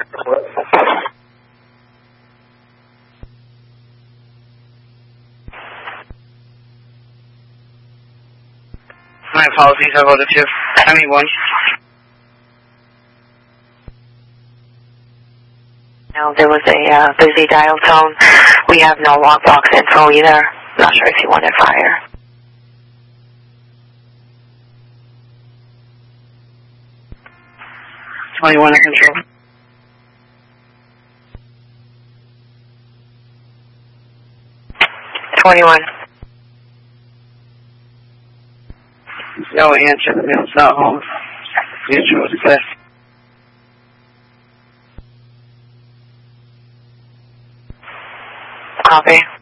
My apologies, I voted 2. I mean 1. Now, there was a busy dial tone. We have no lockbox info either. Not sure if you wanted fire. $21 in control. $21. No answer, the mail's not home. Future was clear. Copy.